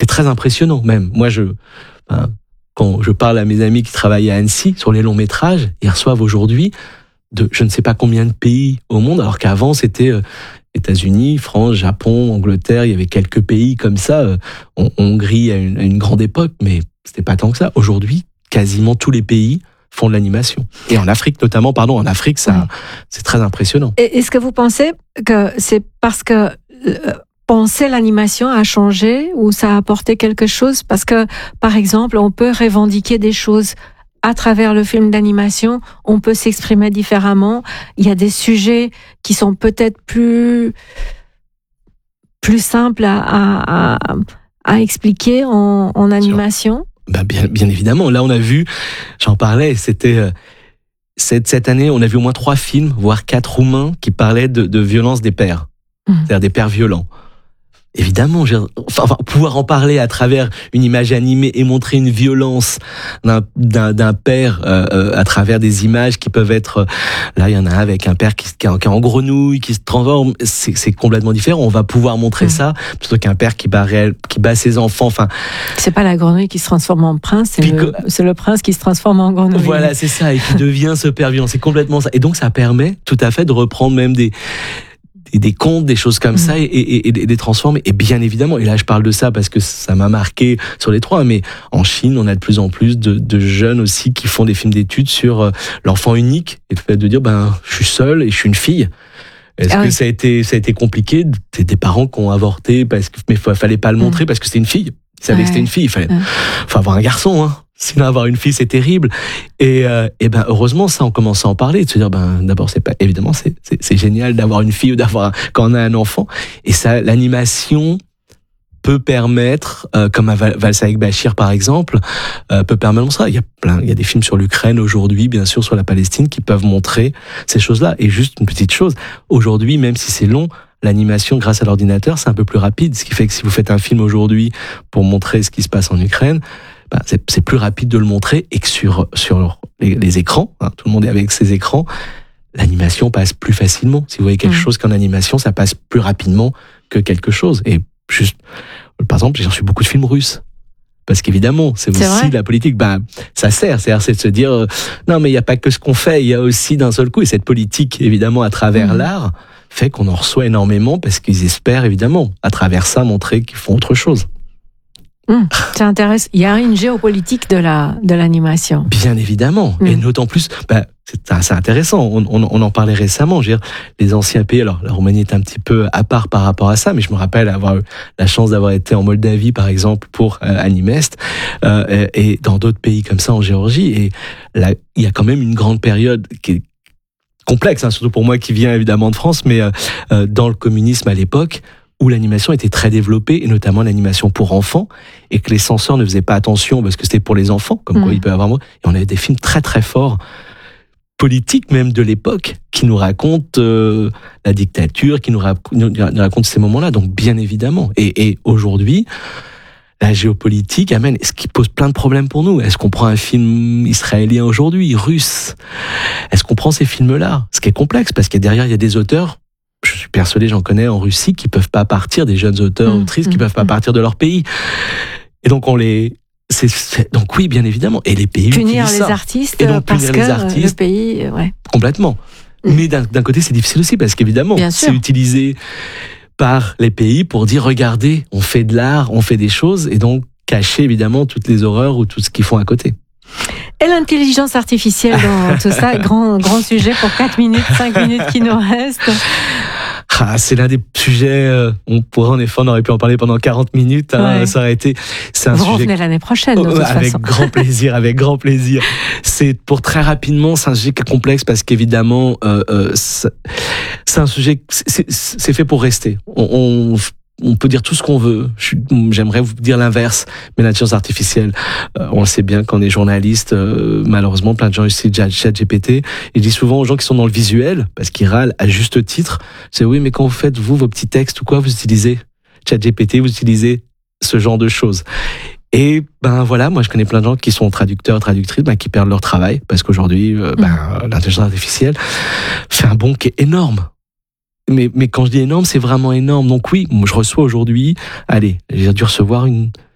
très impressionnant même. Moi, quand je parle à mes amis qui travaillent à Annecy sur les longs métrages, ils reçoivent aujourd'hui de je ne sais pas combien de pays au monde, alors qu'avant c'était États-Unis, France, Japon, Angleterre, il y avait quelques pays comme ça. Hongrie à une grande époque, mais c'était pas tant que ça. Aujourd'hui, quasiment tous les pays font de l'animation. Et en Afrique notamment, en Afrique, c'est très impressionnant. Et est-ce que vous pensez que c'est parce que penser l'animation a changé ou ça a apporté quelque chose? Parce que, par exemple, on peut revendiquer des choses à travers le film d'animation, on peut s'exprimer différemment. Il y a des sujets qui sont peut-être plus simples à expliquer en animation. Bien évidemment. Là, on a vu, j'en parlais, c'était cette année, on a vu au moins 3 films, voire 4 roumains qui parlaient de violence des pères, c'est-à-dire des pères violents. Évidemment, pouvoir en parler à travers une image animée et montrer une violence d'un père à travers des images qui peuvent être... Là, il y en a un avec un père qui est en grenouille, qui se transforme. C'est complètement différent. On va pouvoir montrer ça plutôt qu'un père qui bat ses enfants. Enfin, c'est pas la grenouille qui se transforme en prince, c'est le prince qui se transforme en grenouille. Voilà, c'est ça, et qui devient ce père violent. C'est complètement ça. Et donc, ça permet tout à fait de reprendre même des contes, des choses comme ça et des transformer. Et bien évidemment, et là je parle de ça parce que ça m'a marqué sur les 3, mais en Chine, on a de plus en plus de jeunes aussi qui font des films d'études sur l'enfant unique et le fait de dire je suis seul et je suis une fille. Est-ce que ça a été compliqué? Des parents qui ont avorté mais fallait pas le montrer parce que c'était une fille. Ils savaient que c'était une fille, il fallait avoir un garçon, hein. Sinon, avoir une fille, c'est terrible. Et heureusement, ça, on commence à en parler, de se dire, d'abord, évidemment, c'est génial d'avoir une fille ou quand on a un enfant. Et ça, l'animation peut permettre, comme à Valse avec Bachir, par exemple, peut permettre ça. Il y a des films sur l'Ukraine aujourd'hui, bien sûr, sur la Palestine, qui peuvent montrer ces choses-là. Et juste une petite chose, aujourd'hui, même si c'est long, l'animation, grâce à l'ordinateur, c'est un peu plus rapide. Ce qui fait que si vous faites un film aujourd'hui pour montrer ce qui se passe en Ukraine, c'est plus rapide de le montrer et que sur les écrans, tout le monde est avec ses écrans, l'animation passe plus facilement. Si vous voyez quelque chose qu'en animation, ça passe plus rapidement que quelque chose. Et juste, par exemple, j'ai reçu beaucoup de films russes. Parce qu'évidemment, c'est aussi vrai. La politique, ça sert. C'est de se dire, non, mais il n'y a pas que ce qu'on fait, il y a aussi d'un seul coup, et cette politique, évidemment, à travers l'art, fait qu'on en reçoit énormément parce qu'ils espèrent, évidemment, à travers ça, montrer qu'ils font autre chose. Ça intéresse. Il y a une géopolitique de l'animation. Bien évidemment. Et d'autant plus, c'est intéressant. On en parlait récemment. Je veux dire, les anciens pays, alors la Roumanie est un petit peu à part par rapport à ça, mais je me rappelle avoir eu la chance d'avoir été en Moldavie, par exemple, pour Animest, et dans d'autres pays comme ça, en Géorgie. Et là, il y a quand même une grande période qui est complexe, surtout pour moi qui viens évidemment de France, mais dans le communisme à l'époque, où l'animation était très développée, et notamment l'animation pour enfants, et que les censeurs ne faisaient pas attention, parce que c'était pour les enfants, comme quoi il peut y avoir... Et on avait des films très très forts, politiques même de l'époque, qui nous racontent la dictature, qui nous racontent ces moments-là, donc bien évidemment. Et aujourd'hui, la géopolitique amène ce qui pose plein de problèmes pour nous. Est-ce qu'on prend un film israélien aujourd'hui, russe? Est-ce qu'on prend ces films-là? Ce qui est complexe, parce que derrière, il y a des auteurs, je suis persuadé, j'en connais en Russie, qui peuvent pas partir, des jeunes auteurs, autrices, qui peuvent pas partir de leur pays. Et donc donc oui, bien évidemment. Et les pays punir les artistes, et donc parce que le pays, complètement. Mais d'un côté, c'est difficile aussi, parce qu'évidemment, c'est utilisé par les pays pour dire, regardez, on fait de l'art, on fait des choses, et donc cacher évidemment toutes les horreurs ou tout ce qu'ils font à côté. Et l'intelligence artificielle dans tout ça, grand sujet pour 4 minutes, 5 minutes qui nous restent. C'est l'un des sujets, on aurait pu en parler pendant 40 minutes, ça aurait été, c'est un Vous sujet. Revenez l'année prochaine, de toute avec façon. avec grand plaisir. C'est pour très rapidement, c'est un sujet qui est complexe parce qu'évidemment, c'est un sujet, c'est fait pour rester. On peut dire tout ce qu'on veut. J'aimerais vous dire l'inverse, mais l'intelligence artificielle, on le sait bien quand on est journaliste, malheureusement, plein de gens utilisent ChatGPT. Et je dis souvent aux gens qui sont dans le visuel, parce qu'ils râlent à juste titre, c'est oui, mais quand vous faites, vos petits textes ou quoi, vous utilisez ChatGPT, vous utilisez ce genre de choses. Et voilà, moi je connais plein de gens qui sont traducteurs, traductrices, qui perdent leur travail, parce qu'aujourd'hui, l'intelligence artificielle fait un bond qui est énorme. Mais quand je dis énorme, c'est vraiment énorme. Donc oui, je reçois aujourd'hui, j'ai dû recevoir une